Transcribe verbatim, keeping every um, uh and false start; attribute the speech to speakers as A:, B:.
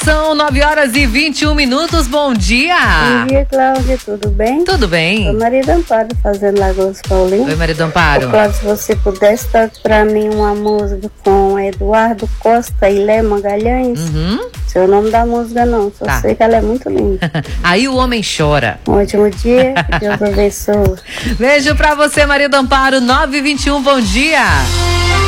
A: São nove horas e vinte e um minutos. Bom dia.
B: Bom dia, Cláudia. Tudo bem?
A: Tudo bem.
B: Sou Maria do Amparo, fazendo Lagoas Paulinho.
A: Oi, Maria do Amparo.
B: Ô, Cláudia, se você pudesse tocar pra mim uma música com Eduardo Costa e Lé Magalhães.
A: Uhum.
B: Sei o nome da música não, só
A: Tá.
B: sei que ela é muito linda.
A: Aí o homem chora.
B: Um ótimo dia, que Deus abençoe.
A: Beijo pra você, Maria do Amparo. nove e vinte e um, bom dia.